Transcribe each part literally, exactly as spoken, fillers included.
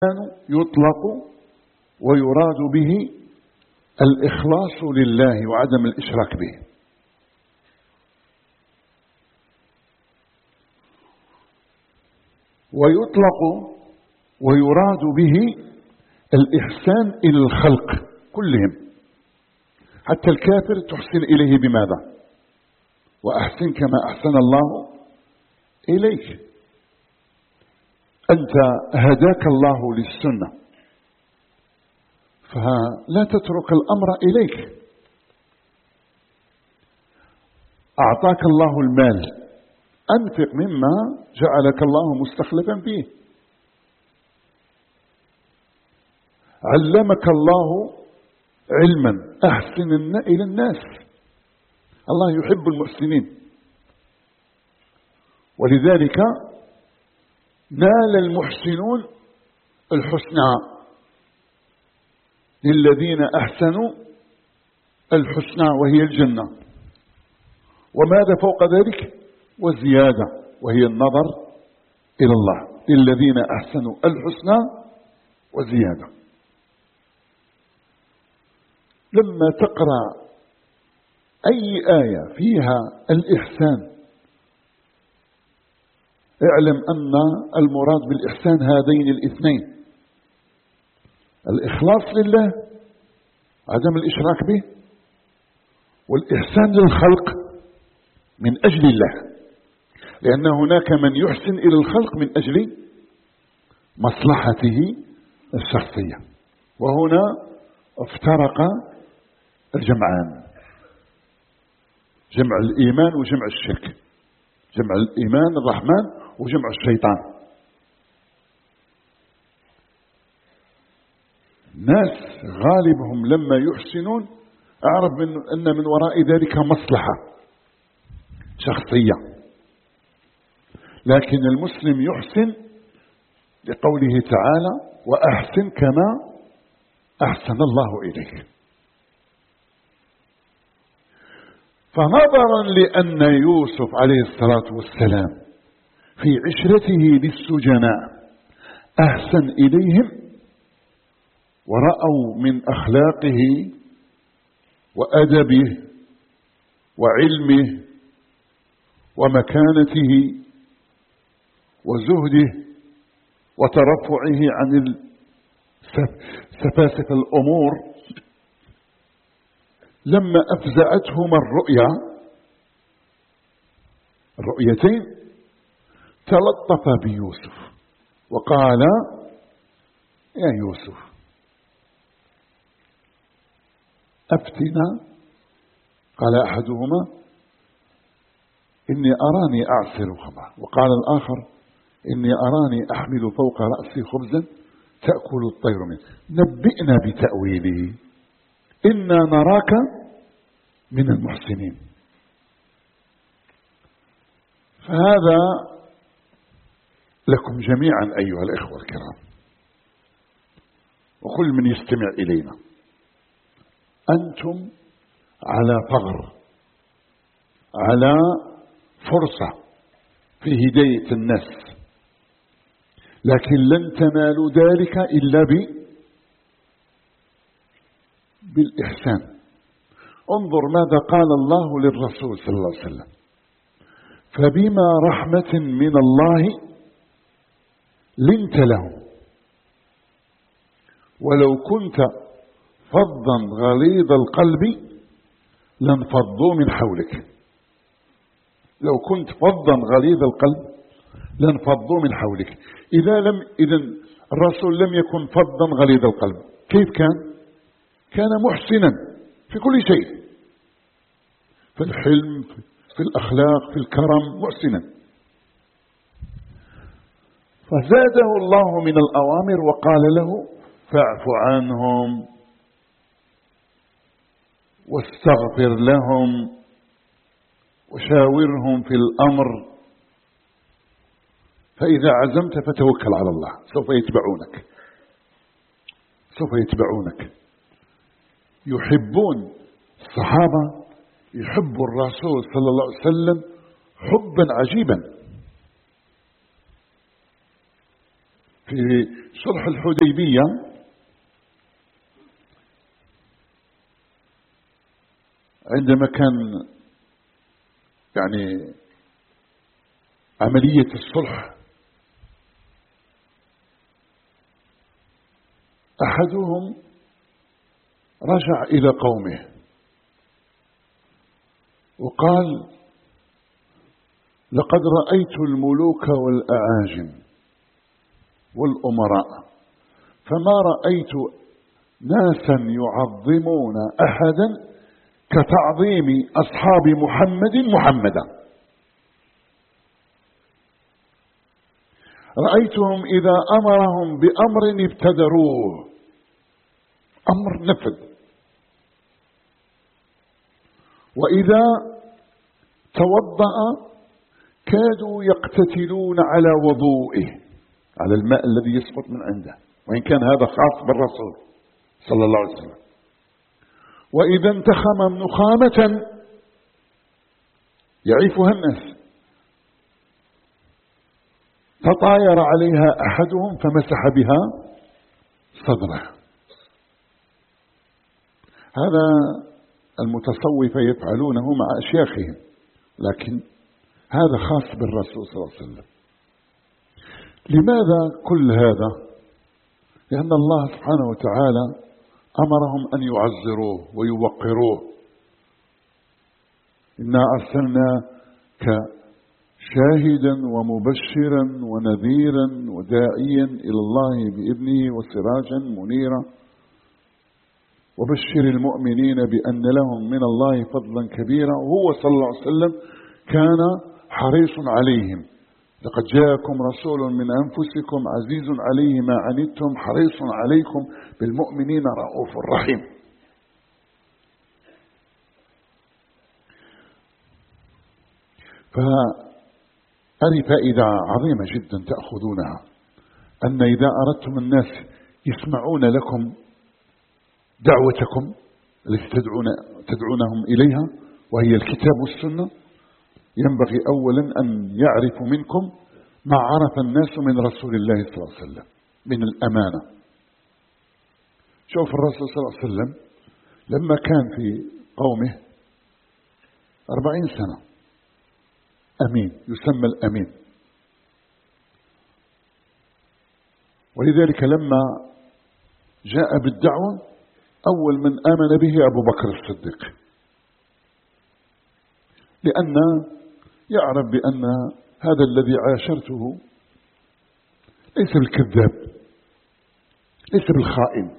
يطلق ويراد به الإخلاص لله وعدم الإشراك به. ويطلق ويراد به الإحسان إلى الخلق كلهم، حتى الكافر تحسن إليه بماذا؟ وأحسن كما أحسن الله إليك. أنت هداك الله للسنة، فلا تترك الأمر إليك. أعطاك الله المال، أنفق مما جعلك الله مستخلفا فيه. علمك الله علما، أحسن إلى الناس. الله يحب المحسنين، ولذلك نال المحسنون الحسنى. للذين أحسنوا الحسنى وهي الجنة، وماذا فوق ذلك؟ وزيادة وهي النظر إلى الله. للذين أحسنوا الحسنى وزيادة. لما تقرأ أي آية فيها الإحسان اعلم أن المراد بالإحسان هذين الاثنين: الإخلاص لله عدم الإشراك به، والإحسان للخلق من أجل الله، لأن هناك من يحسن إلى الخلق من أجل مصلحته الشخصية. وهنا افترق الجمعان، جمع الإيمان وجمع الشرك، جمع الإيمان الرحمن وجمع الشيطان. الناس غالبهم لما يحسنون أعرف من أن من وراء ذلك مصلحة شخصية، لكن المسلم يحسن لقوله تعالى: وأحسن كما أحسن الله إليك. فنظرا لأن يوسف عليه الصلاة والسلام في عشرته للسجناء أحسن إليهم، ورأوا من أخلاقه وأدبه وعلمه ومكانته وزهده وترفعه عن سفاسف الأمور، لما أفزعتهما الرؤيا الرؤيتين تلطف بيوسف وقال: يا يوسف أفتنا. قال أحدهما: إني أراني أعصر خمرا، وقال الآخر: إني أراني أحمل فوق رأسي خبزا تأكل الطير منه، نبئنا بتأويله إنا نراك من المحسنين. فهذا لكم جميعا أيها الإخوة الكرام، وكل من يستمع إلينا، أنتم على ثغر، على فرصة في هداية الناس، لكن لن تنالوا ذلك إلا ب بالإحسان. انظر ماذا قال الله للرسول صلى الله عليه وسلم: فبما رحمة من الله لنت لهم ولو كنت فظا غليظ القلب لانفضوا من حولك. لو كنت فظا غليظ القلب لانفضوا من حولك. إذا لم إذا الرسول لم يكن فظا غليظ القلب، كيف كان؟ كان محسنا في كل شيء، في الحلم، في الأخلاق، في الكرم، محسنا. فزاده الله من الأوامر وقال له: فاعف عنهم واستغفر لهم وشاورهم في الأمر، فإذا عزمت فتوكل على الله، سوف يتبعونك سوف يتبعونك. يحبون الصحابة، يحب الرسول صلى الله عليه وسلم حبا عجيبا. في صلح الحديبية عندما كان يعني عملية الصلح، أحدهم رجع إلى قومه وقال: لقد رأيت الملوك والأعاجم والأمراء فما رأيت ناسا يعظمون أحدا كتعظيم أصحاب محمد محمدا. رأيتهم إذا أمرهم بأمر ابتدروه، أمر نفذ، وإذا توضأ كادوا يقتتلون على وضوئه، على الماء الذي يسقط من عنده، وإن كان هذا خاص بالرسول صلى الله عليه وسلم. وإذا انتخم نخامة يعيفها الناس تطاير عليها أحدهم فمسح بها صدره. هذا المتصوفة يفعلونه مع أشياخهم، لكن هذا خاص بالرسول صلى الله عليه وسلم. لماذا كل هذا؟ لأن الله سبحانه وتعالى أمرهم أن يعزروه ويوقروه. إنا أرسلناك شاهدا ومبشرا ونذيرا وداعيا إلى الله بإذنه وسراجا منيرا وبشر المؤمنين بأن لهم من الله فضلا كبيرا. وهو صلى الله عليه وسلم كان حريص عليهم. لقد جاءكم رسول من أنفسكم عزيز عليه ما عنتم حريص عليكم بالمؤمنين رؤوف رحيم. فهذه فائدة عظيمة جدا تأخذونها، أن إذا أردتم الناس يسمعون لكم دعوتكم التي تدعون تدعونهم إليها وهي الكتاب والسنة، ينبغي أولا أن يعرفوا منكم ما عرف الناس من رسول الله صلى الله عليه وسلم من الأمانة. شوف الرسول صلى الله عليه وسلم لما كان في قومه أربعين سنة أمين، يسمى الأمين. ولذلك لما جاء بالدعوة أول من آمن به أبو بكر الصديق، لأن يعرف بأن هذا الذي عاشرته ليس بالكذاب، ليس بالخائن،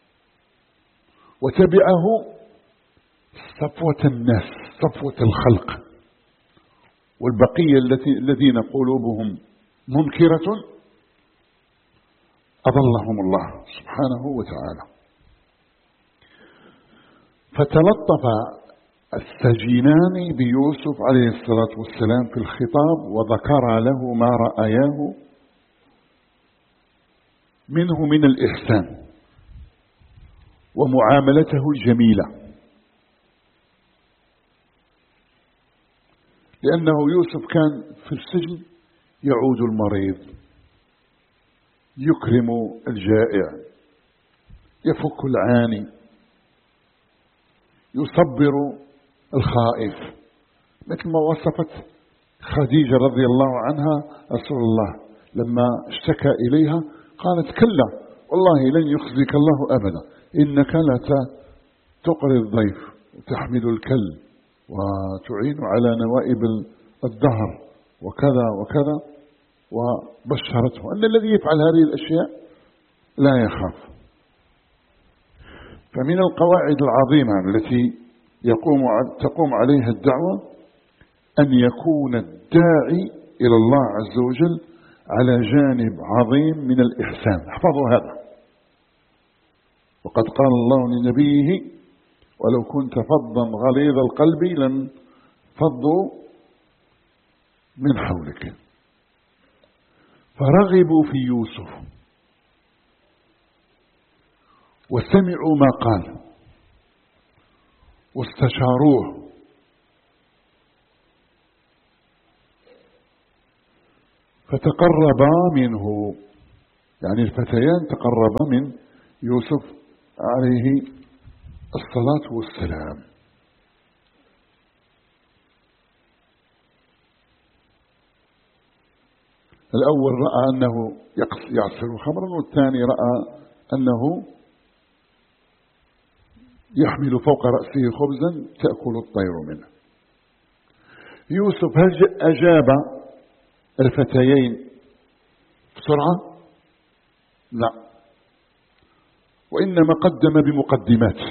وتبعه صفوة الناس، صفوة الخلق، والبقية التي الذين قلوبهم منكرة أضلهم الله سبحانه وتعالى. فتلطف السجينان بيوسف عليه الصلاة والسلام في الخطاب وذكر له ما رأياه منه من الإحسان ومعاملته الجميلة، لأنه يوسف كان في السجن يعود المريض، يكرم الجائع، يفك العاني، يصبر الخائف، مثل ما وصفت خديجة رضي الله عنها رسول الله لما اشتكى إليها قالت: كلا والله لن يخزيك الله أبدا، إنك لا تقري الضيف وتحمل الكل وتعين على نوائب الدهر وكذا وكذا، وبشرته أن الذي يفعل هذه الأشياء لا يخاف. فمن القواعد العظيمة التي يقوم تقوم عليها الدعوة أن يكون الداعي إلى الله عز وجل على جانب عظيم من الإحسان. احفظوا هذا. وقد قال الله لنبيه: ولو كنت فظا غليظ القلب لانفضوا من حولك. فرغبوا في يوسف وسمعوا ما قال واستشاروه، فتقربا منه يعني الفتيان تقربا من يوسف عليه الصلاة والسلام. الأول رأى أنه يعصر خمرا، والثاني رأى أنه يحمل فوق رأسه خبزا تأكل الطير منه. يوسف هل أجاب الفتيين بسرعة؟ لا، وإنما قدم بمقدمات،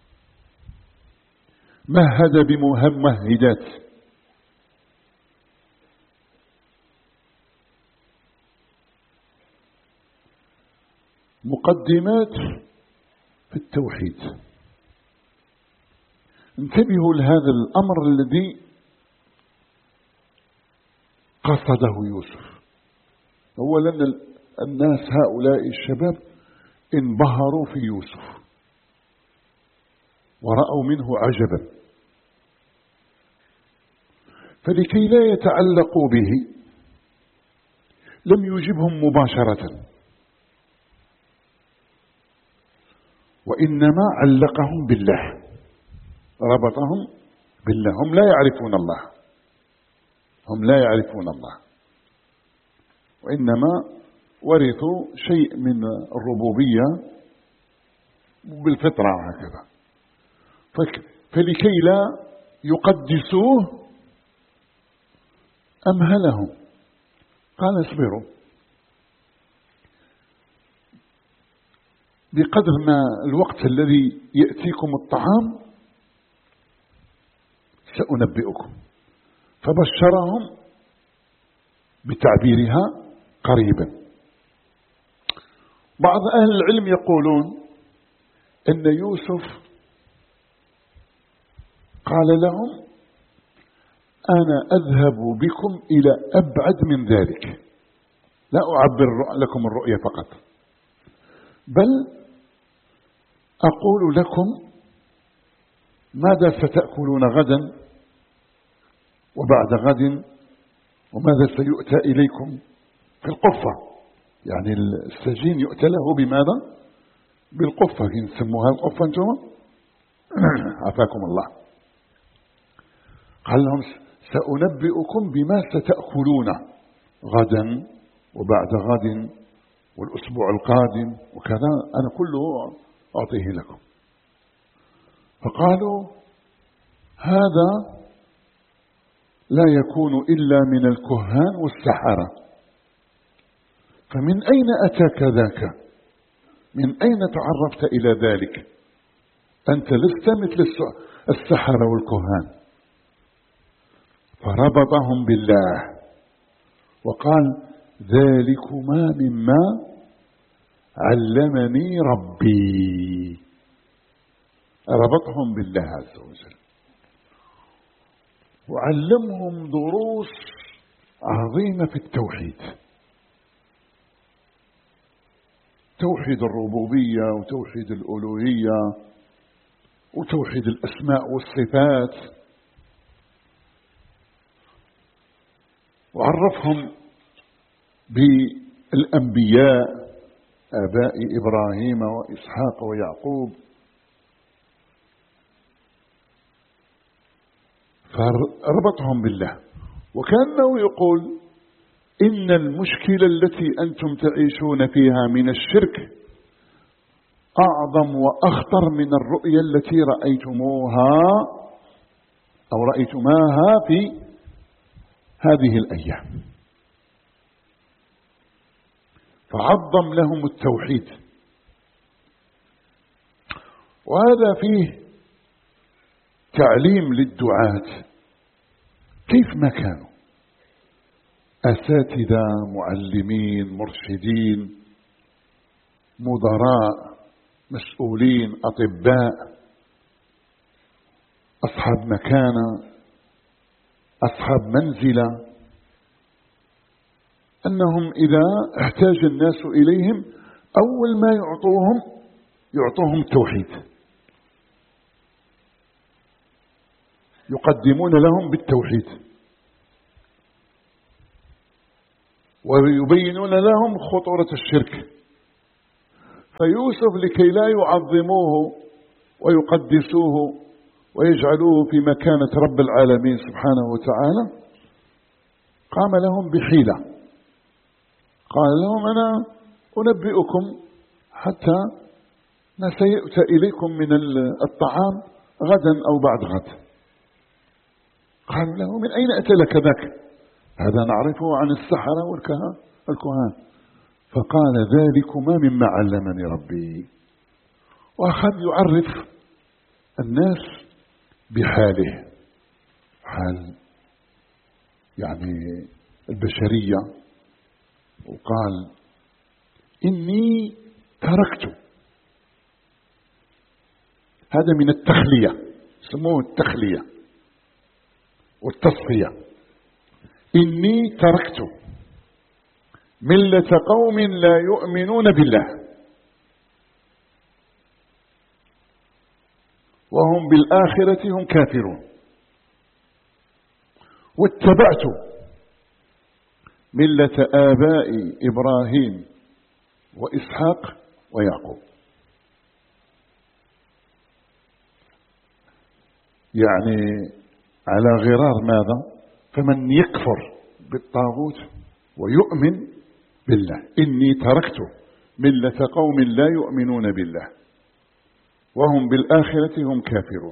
مهد بممهدات. مقدمات في التوحيد. انتبهوا لهذا الأمر الذي قصده يوسف. أولا الناس هؤلاء الشباب انبهروا في يوسف ورأوا منه عجبا، فلكي لا يتعلقوا به لم يجبهم مباشرة، وإنما علقهم بالله، ربطهم بالله. هم لا يعرفون الله، هم لا يعرفون الله، وإنما ورثوا شيء من الربوبية بالفطرة هكذا. فلكي لا يقدسوه أمهلهم، قال اصبروا، بقدر ما الوقت الذي يأتيكم الطعام سأنبئكم. فبشرهم بتعبيرها قريبا. بعض أهل العلم يقولون أن يوسف قال لهم أنا أذهب بكم إلى أبعد من ذلك، لا أعبر لكم الرؤية فقط، بل أقول لكم ماذا ستأكلون غدا وبعد غد، وماذا سيؤتى إليكم في القفة. يعني السجين يؤتى له بماذا؟ بالقفة، يسموها القفة أنتم عافاكم الله. قال لهم سأنبئكم بما ستأكلون غدا وبعد غد والأسبوع القادم وكذا، أنا كله أعطيه لكم. فقالوا هذا لا يكون إلا من الكهان والسحرة، فمن أين أتاك ذاك؟ من أين تعرفت إلى ذلك؟ أنت لست مثل السحرة والكهان. فربطهم بالله وقال ذلكما مما علمني ربي. ربطهم بالله عز وجل وعلمهم دروس عظيمة في التوحيد، توحيد الربوبية وتوحيد الألوهية وتوحيد الأسماء والصفات، وعرفهم بالأنبياء آباء إبراهيم وإسحاق ويعقوب. فربطهم بالله، وكأنه يقول إن المشكلة التي أنتم تعيشون فيها من الشرك أعظم وأخطر من الرؤيا التي رأيتموها أو رأيتماها في هذه الأيام. فعظم لهم التوحيد، وهذا فيه تعليم للدعاة كيف ما كانوا أساتذة معلمين مرشدين مدراء مسؤولين أطباء أصحاب مكانة أصحاب منزلة، أنهم إذا احتاج الناس إليهم أول ما يعطوهم يعطوهم التوحيد، يقدمون لهم بالتوحيد. ويبينون لهم خطورة الشرك. فيوسف لكي لا يعظموه ويقدسوه ويجعلوه في مكانة رب العالمين سبحانه وتعالى قام لهم بحيلة، قال لهم أنا أنبئكم حتى ما سيؤتى إليكم من الطعام غدا أو بعد غد. قالوا له من أين أتى لك ذاك؟ هذا نعرفه عن السحرة والكهان. فقال ذلكما مما علمني ربي، وأخذ يعرف الناس بحاله، حال يعني البشرية، وقال إني تركت. هذا من التخلية، سموه التخلية والتصفية. إني تركت ملة قوم لا يؤمنون بالله وهم بالآخرة هم كافرون، واتبعت ملة آبائي إبراهيم وإسحاق ويعقوب. يعني على غرار ماذا؟ فمن يكفر بالطاغوت ويؤمن بالله. إني تركت ملة قوم لا يؤمنون بالله وهم بالآخرة هم كافرون.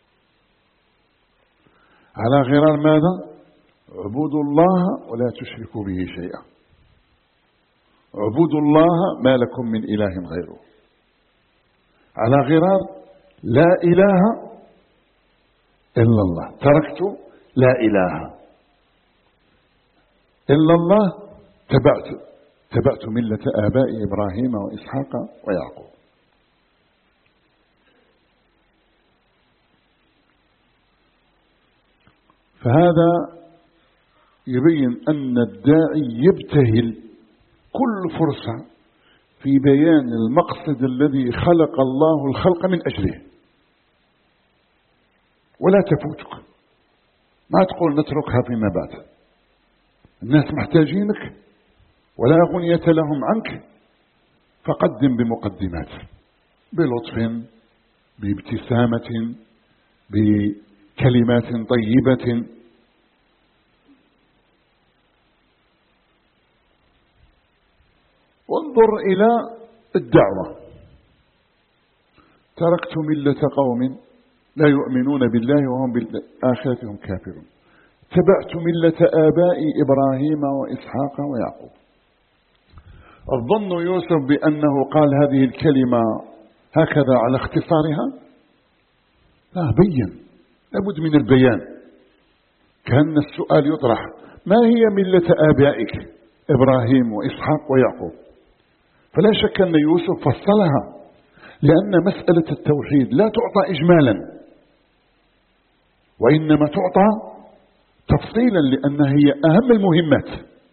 على غرار ماذا؟ اعبدوا الله ولا تشركوا به شيئا، اعبدوا الله ما لكم من إله غيره. على غرار لا إله إلا الله، تركت لا إله إلا الله، تبعت تبعت ملة آباء إبراهيم وإسحاق ويعقوب. فهذا يبين أن الداعي يبتهل كل فرصة في بيان المقصد الذي خلق الله الخلق من أجله، ولا تفوتك. ما تقول نتركها فيما بعد، الناس محتاجينك ولا غنية لهم عنك، فقدم بمقدمات، بلطف، بابتسامة، بكلمات طيبة. وانظر إلى الدعوة. تركت ملة قوم لا يؤمنون بالله وهم بالآخرة هم كافرون، تبعت ملة آبائي إبراهيم وإسحاق ويعقوب. الظن يوسف بأنه قال هذه الكلمة هكذا على اختصارها؟ لا، بين، لابد من البيان. كأن السؤال يطرح: ما هي ملة آبائك إبراهيم وإسحاق ويعقوب؟ فلا شك أن يوسف فصلها، لأن مسألة التوحيد لا تعطى إجمالا، وإنما تعطى تفصيلا، لأنها هي أهم المهمات،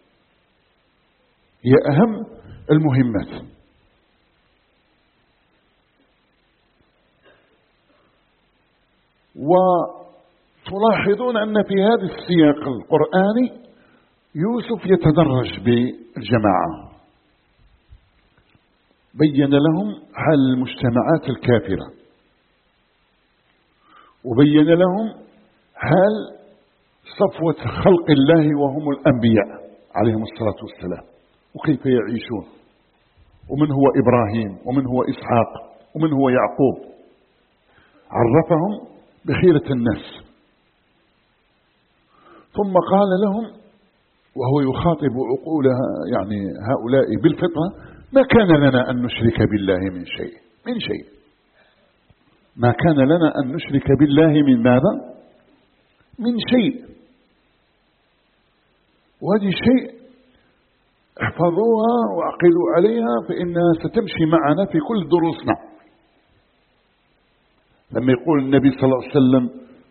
هي أهم المهمات. وتلاحظون أن في هذا السياق القرآني يوسف يتدرج بالجماعة، بين لهم حال المجتمعات الكافرة، وبين لهم حال صفوة خلق الله وهم الأنبياء عليهم الصلاة والسلام، وكيف يعيشون، ومن هو إبراهيم ومن هو إسحاق ومن هو يعقوب. عرفهم بخيرة الناس، ثم قال لهم وهو يخاطب عقولها يعني هؤلاء بالفطرة: ما كان لنا أن نشرك بالله من شيء من شيء ما كان لنا أن نشرك بالله من ماذا؟ من شيء. وهذه شيء احفظوها وعقلوا عليها، فإنها ستمشي معنا في كل دروسنا. لما يقول النبي صلى الله عليه وسلم: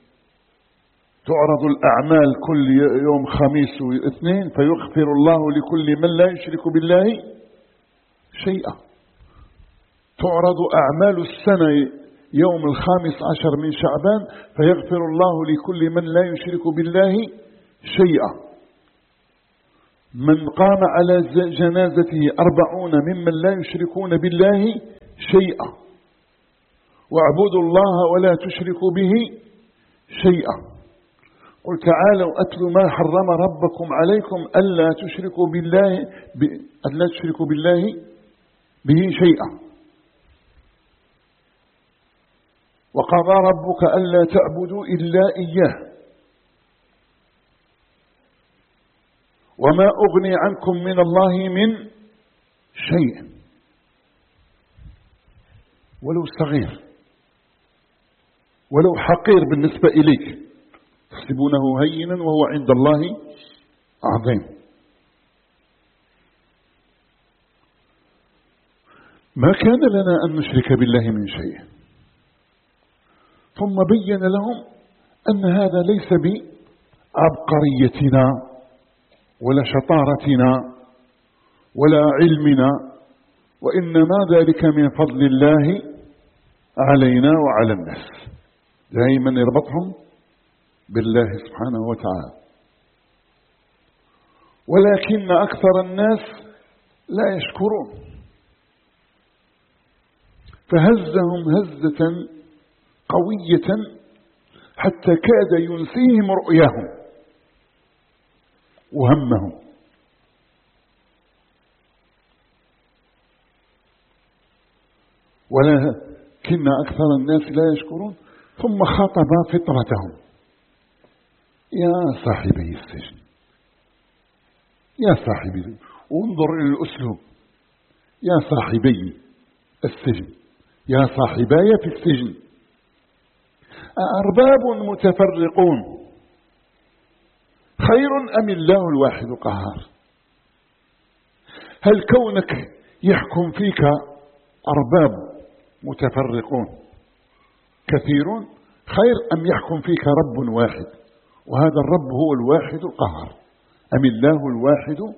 تعرض الأعمال كل يوم خميس واثنين فيغفر الله لكل من لا يشرك بالله شيئا. تعرض أعمال السنة يوم الخامس عشر من شعبان فيغفر الله لكل من لا يشرك بالله شيئا. من قام على جنازته أربعون ممن لا يشركون بالله شيئا واعبدوا الله ولا تشركوا به شيئا. قل تعالوا أتلوا ما حرم ربكم عليكم ألا تشركوا بالله ب... ألا تشركوا بالله به شيئا وقضى ربك ألا تعبدوا إلا إياه وما أغني عنكم من الله من شيء ولو صغير ولو حقير بالنسبة إليك تحسبونه هينا وهو عند الله عظيم. ما كان لنا أن نشرك بالله من شيء. ثم بين لهم أن هذا ليس بعبقريتنا ولا شطارتنا ولا علمنا وإنما ذلك من فضل الله علينا وعلى الناس. دائما يربطهم بالله سبحانه وتعالى. ولكن أكثر الناس لا يشكرون فهزهم هزة قوية حتى كاد ينسيهم رؤياهم وهمهم. ولكن أكثر الناس لا يشكرون. ثم خاطب فطرتهم: يا صاحبي السجن، يا صاحبي، انظر إلى الأسلوب، يا صاحبي السجن، يا صاحباي في السجن، أأرباب متفرقون خير أم الله الواحد القهار؟ هل كونك يحكم فيك أرباب متفرقون كثيرون خير أم يحكم فيك رب واحد وهذا الرب هو الواحد القهار؟ أم الله الواحد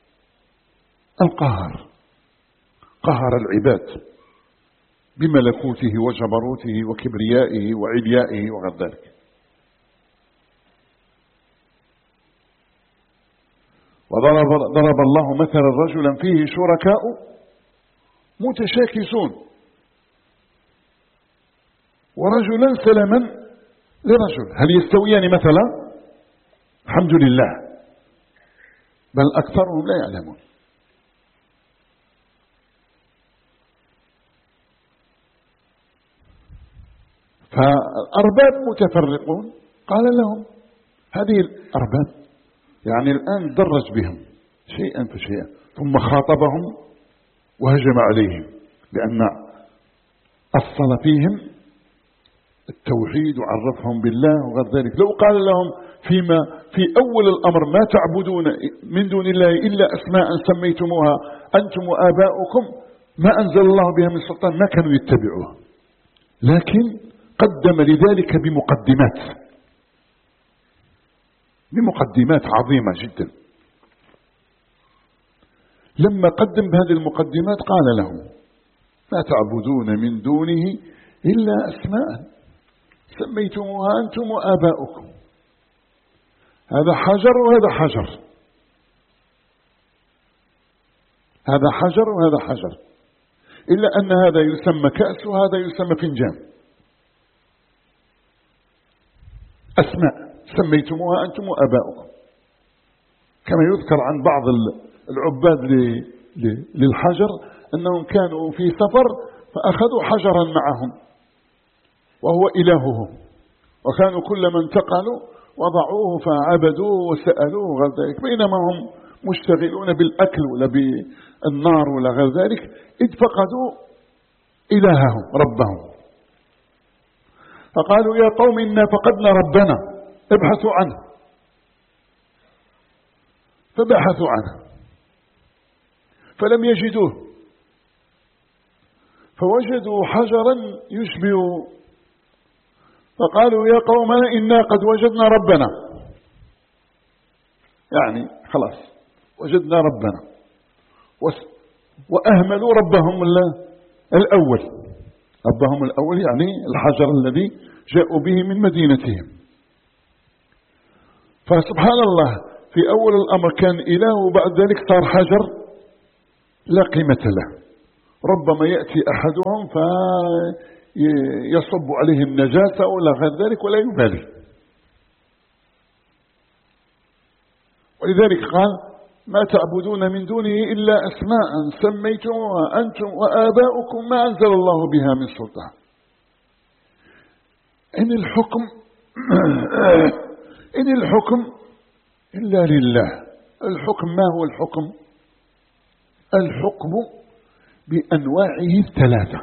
القهار قهر العباد بملكوته وجبروته وكبريائه وعليائه وغير ذلك. وضرب ضرب الله مثلا رجلا فيه شركاء متشاكسون ورجلا سلما لرجل هل يستويان مثلا؟ الحمد لله، بل أكثرهم لا يعلمون. فأرباب متفرقون قال لهم هذه الأرباب يعني الآن درج بهم شيئا فشيئا ثم خاطبهم وهجم عليهم لأن أصل فيهم التوحيد وعرفهم بالله وغير ذلك. لو قال لهم فيما في أول الأمر ما تعبدون من دون الله إلا أسماء سميتموها أنتم وآباؤكم ما أنزل الله بها من سلطان ما كانوا يتبعوها، لكن قدم لذلك بمقدمات بمقدمات عظيمة جدا. لما قدم بهذه المقدمات قال لهم ما تعبدون من دونه إلا أسماء سميتموها أنتم وآباؤكم. هذا حجر وهذا حجر، هذا حجر وهذا حجر، إلا أن هذا يسمى كأس وهذا يسمى فنجان. أسماء سميتموها أنتم وآباؤكم، كما يذكر عن بعض العباد للحجر أنهم كانوا في سفر فأخذوا حجرا معهم وهو إلههم، وكانوا كلما انتقلوا وضعوه فعبدوه وسألوه وغير ذلك، بينما هم مشتغلون بالأكل ولا بالنار ولا غير ذلك إذ فقدوا إلههم ربهم. فقالوا يا قوم إنا فقدنا ربنا ابحثوا عنه، فبحثوا عنه فلم يجدوه، فوجدوا حجرا يشبه، فقالوا يا قومنا إنا قد وجدنا ربنا، يعني خلاص وجدنا ربنا، وأهملوا ربهم الأول، ربهم الأول يعني الحجر الذي جاءوا به من مدينتهم. فسبحان الله في أول الأمر كان إله وبعد ذلك صار حجر لا قيمة له. ربما يأتي أحدهم فيصب عليه النجاسة ولا غير ذلك ولا يبالي. ولذلك قال ما تعبدون من دونه إلا أسماء سميتموها أنتم وآباؤكم ما أنزل الله بها من سلطان. إن الحكم إن الحكم إلا لله. الحكم ما هو الحكم؟ الحكم بأنواعه الثلاثة.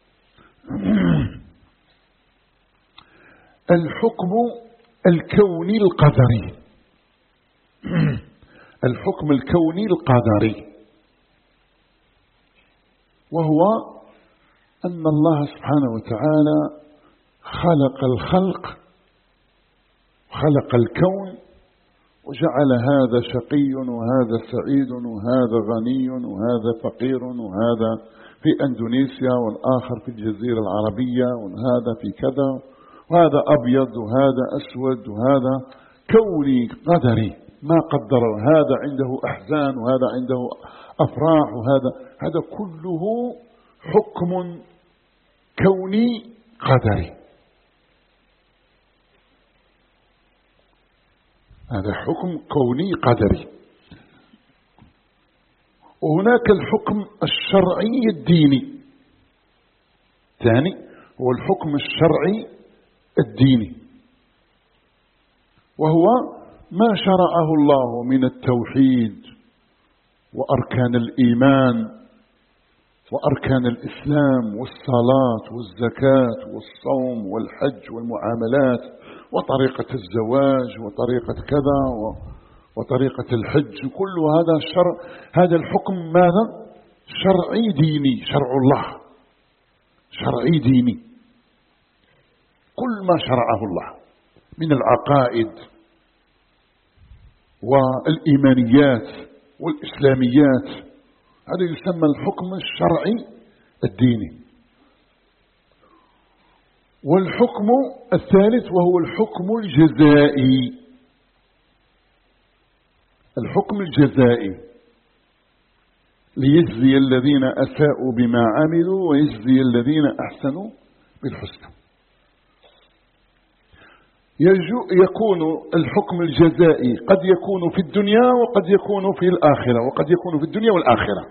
الحكم الكوني القدري، الحكم الكوني القدري، وهو أن الله سبحانه وتعالى خلق الخلق، خلق الكون، وجعل هذا شقي وهذا سعيد وهذا غني وهذا فقير، وهذا في أندونيسيا والآخر في الجزيرة العربية، وهذا في كذا، وهذا أبيض وهذا أسود، وهذا كوني قدري ما قدر. هذا عنده أحزان وهذا عنده أفراح، وهذا هذا كله حكم كوني قدري. هذا حكم كوني قدري. وهناك الحكم الشرعي الديني. ثاني هو الحكم الشرعي الديني، وهو ما شرعه الله من التوحيد وأركان الإيمان وأركان الإسلام والصلاة والزكاة والصوم والحج والمعاملات وطريقة الزواج وطريقة كذا وطريقة الحج، كل هذا الشرع، هذا الحكم ماذا؟ شرعي ديني، شرع الله شرعي ديني. كل ما شرعه الله من العقائد والإيمانيات والإسلاميات، هذا يسمى الحكم الشرعي الديني. والحكم الثالث وهو الحكم الجزائي. الحكم الجزائي ليجزي الذين أساءوا بما عملوا ويجزي الذين أحسنوا بالحسنى. يكون الحكم الجزائي قد يكون في الدنيا وقد يكون في الآخرة، وقد يكون في الدنيا والآخرة،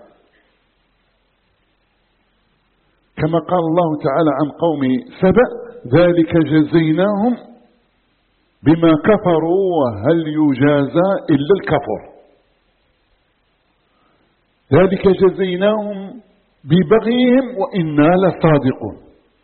كما قال الله تعالى عن قوم سبأ ذلك جزيناهم بما كفروا وهل يجازى إلا الكفر. ذلك جزيناهم ببغيهم وإنا لصادقون.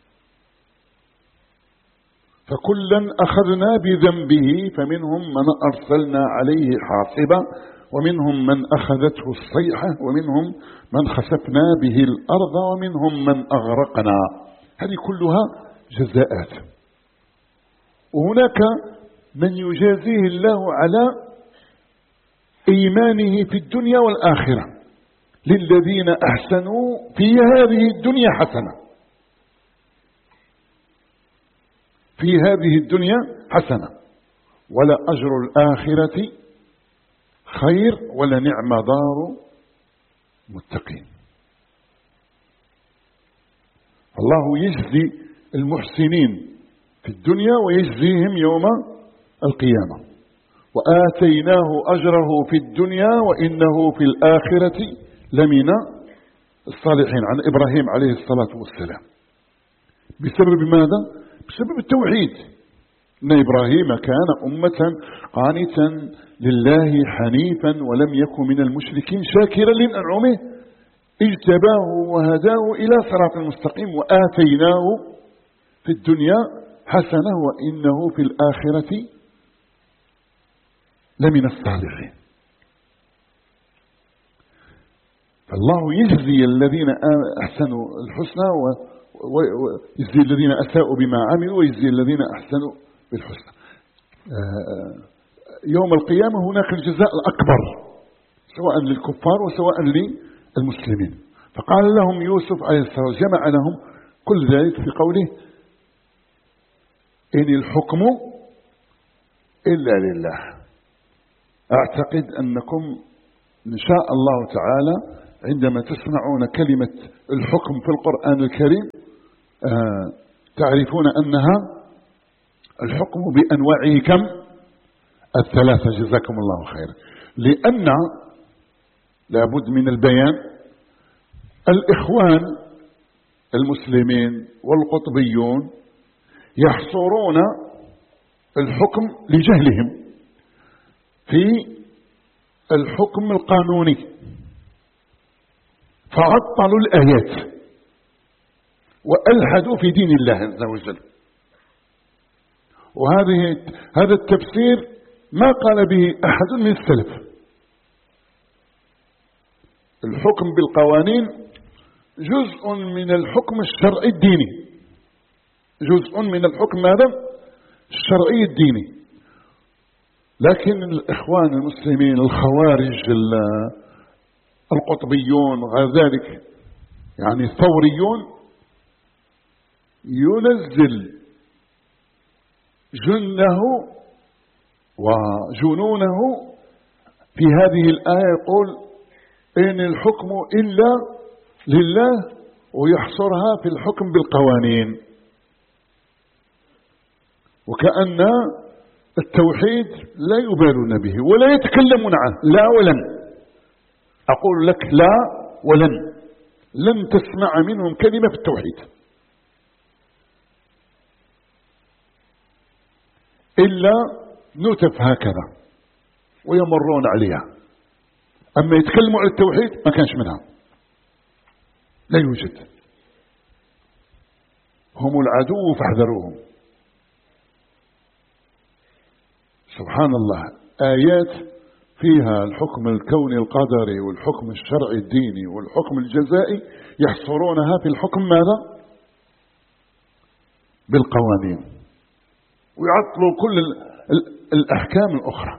فكلا أخذنا بذنبه فمنهم من أرسلنا عليه حاصبا ومنهم من أخذته الصيحة ومنهم من خسفنا به الأرض ومنهم من أغرقنا. هذه كلها جزاءات. وهناك من يجازيه الله على إيمانه في الدنيا والآخرة. للذين أحسنوا في هذه الدنيا حسنة، في هذه الدنيا حسنة ولا أجر الآخرة خير ولا نعم دار متقين. الله يجزي المحسنين في الدنيا ويجزيهم يوم القيامة. وآتيناه أجره في الدنيا وإنه في الآخرة لمن الصالحين، عن إبراهيم عليه الصلاة والسلام. بسبب ماذا؟ بسبب التوحيد. إن إبراهيم كان أمة قانتا لله حنيفا ولم يكن من المشركين شاكرا لأنعمه اجتباه وهداه إلى صراط المستقيم وآتيناه في الدنيا حسنة وإنه في الآخرة لمن الصالحين. فالله يجزي الذين أحسنوا الحسنى ويجزي الذين أساءوا بما عملوا ويجزي الذين أحسنوا بالحسنى. يوم القيامة هناك الجزاء الأكبر سواء للكفار وسواء للمسلمين. فقال لهم يوسف عليه السلام، جمع لهم كل ذلك في قوله إن الحكم إلا لله. أعتقد أنكم إن شاء الله تعالى عندما تسمعون كلمة الحكم في القرآن الكريم آه تعرفون أنها الحكم بأنواعه كم؟ الثلاثة. جزاكم الله خير. لأن لابد من البيان. الإخوان المسلمين والقطبيون يحصرون الحكم لجهلهم في الحكم القانوني، فعطلوا الآيات وألحدوا في دين الله عز وجل. وهذه هذا التفسير ما قال به أحد من السلف. الحكم بالقوانين جزء من الحكم الشرعي الديني، جزء من الحكم هذا الشرعي الديني. لكن الإخوان المسلمين الخوارج القطبيون وغير ذلك يعني الثوريون ينزل جنه وجنونه في هذه الآية، يقول إن الحكم إلا لله، ويحصرها في الحكم بالقوانين، وكأن التوحيد لا يبالون به ولا يتكلمون عنه، لا ولن. أقول لك لا ولن، لن تسمع منهم كلمة في التوحيد إلا نتف هكذا ويمرون عليها. أما يتكلموا عن التوحيد ما كانش منها، لا يوجد. هم العدو فاحذروهم. سبحان الله، آيات فيها الحكم الكوني القدري والحكم الشرعي الديني والحكم الجزائي يحصرونها في الحكم ماذا؟ بالقوانين، ويعطلوا كل الأحكام الأخرى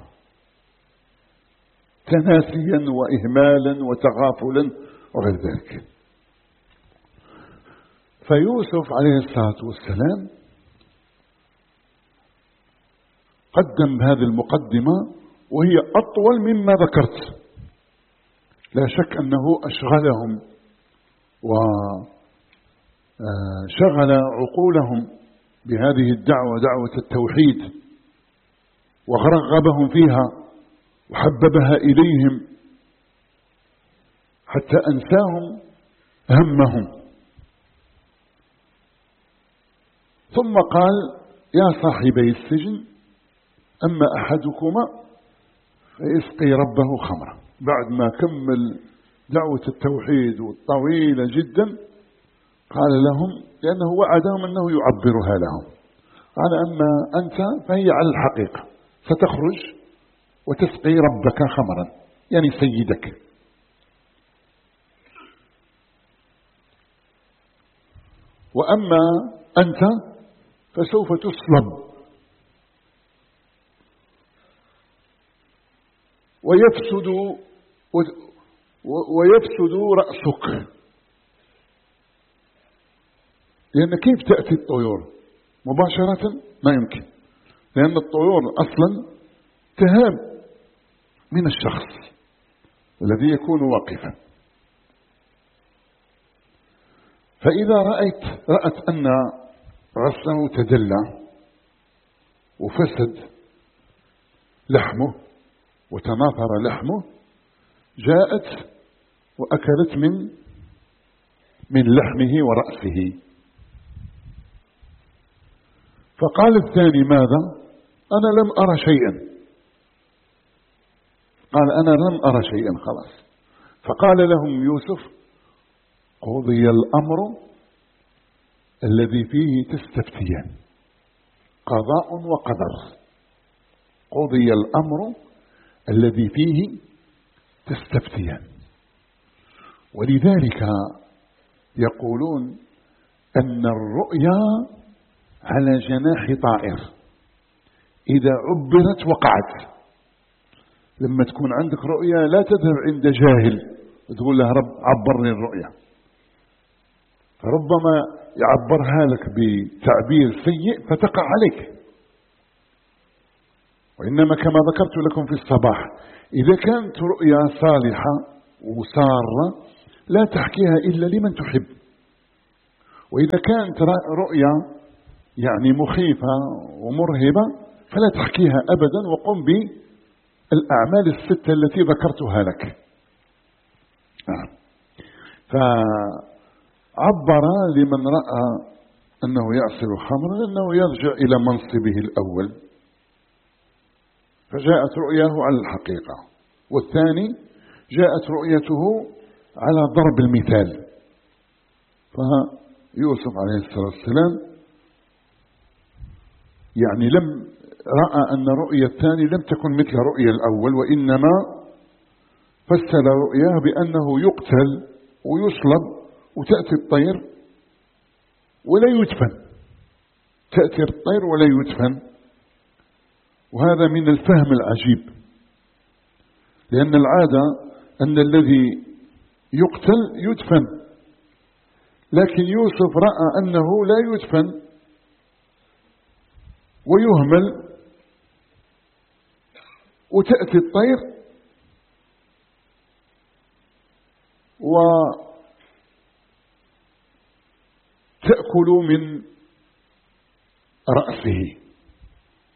تناسيا وإهمالا وتغافلا وغير ذلك. فيوسف عليه الصلاة والسلام قدم هذه المقدمة وهي أطول مما ذكرت. لا شك أنه أشغلهم وشغل عقولهم بهذه الدعوة، دعوة التوحيد، ورغبهم فيها وحببها إليهم حتى أنساهم همهم. ثم قال: يا صاحبي السجن أما أحدكما فيسقي ربه خمرا. بعد ما كمل دعوة التوحيد الطويلة جدا قال لهم، لأنه وعدهم أنه يعبرها لهم، قال: أما أنت فهي على الحقيقة، ستخرج وتسقي ربك خمرا، يعني سيدك. وأما أنت فسوف تصلب ويفسد ويفسد رأسك. لأن كيف تأتي الطيور مباشرة؟ ما يمكن، لأن الطيور أصلا تهاب من الشخص الذي يكون واقفا. فإذا رأيت رأت أن رأسه تدلى وفسد لحمه وتناثر لحمه، جاءت وأكلت من من لحمه ورأسه. فقال الثاني: ماذا؟ أنا لم أرى شيئا. قال: أنا لم أرى شيئا، خلاص. فقال لهم يوسف: قضي الأمر الذي فيه تستفتيان. قضاء وقدر. قضي الأمر الذي فيه تستفتيان. ولذلك يقولون أن الرؤيا على جناح طائر، إذا عبرت وقعت. لما تكون عندك رؤيا لا تذهب عند جاهل تقول له: رب عبرني الرؤيا، فربما يعبرها لك بتعبير سيء فتقع عليك. وإنما كما ذكرت لكم في الصباح، إذا كانت رؤيا صالحة وسارة لا تحكيها إلا لمن تحب، وإذا كانت رؤيا يعني مخيفة ومرهبة فلا تحكيها أبدا، وقم بالأعمال الستة التي ذكرتها لك. فعبر لمن رأى أنه يعصر خمرا أنه يرجع إلى منصبه الأول، فجاءت رؤياه على الحقيقة، والثاني جاءت رؤيته على ضرب المثال. فيوسف عليه الصلاة والسلام يعني لم رأى أن رؤية الثاني لم تكن مثل رؤية الأول، وإنما فسر رؤياه بأنه يقتل ويصلب وتأتي الطير ولا يدفن، تأتي الطير ولا يدفن. وهذا من الفهم العجيب، لأن العادة أن الذي يقتل يدفن، لكن يوسف رأى أنه لا يدفن ويهمل وتأتي الطير وتأكل من رأسه.